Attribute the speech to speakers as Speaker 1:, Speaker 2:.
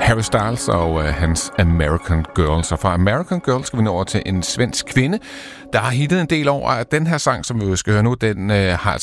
Speaker 1: Harry Styles og hans American Girl. Så fra American Girl skal vi nå over til en svensk kvinde, der har hittet en del over, at den her sang, som vi skal høre nu, den har